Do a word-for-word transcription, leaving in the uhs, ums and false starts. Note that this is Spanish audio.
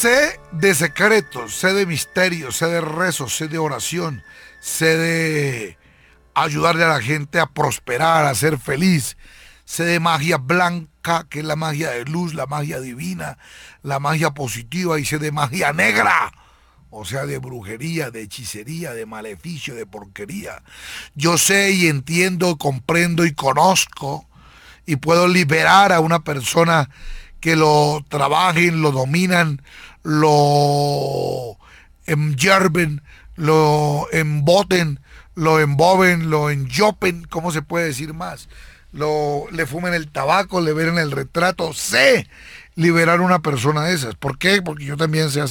sé de secretos, sé de misterios, sé de rezos, sé de oración, sé de ayudarle a la gente a prosperar, a ser feliz. Sé de magia blanca, que es la magia de luz, la magia divina, la magia positiva, y sé de magia negra, o sea, de brujería, de hechicería, de maleficio, de porquería. Yo sé y entiendo, comprendo y conozco y puedo liberar a una persona que lo trabajen, lo dominan, lo yerben, lo emboten, lo emboben, lo enyopen, ¿cómo se puede decir más? Lo, le fumen el tabaco, le ven el retrato. Sé liberar a una persona de esas. ¿Por qué? Porque yo también sé hacer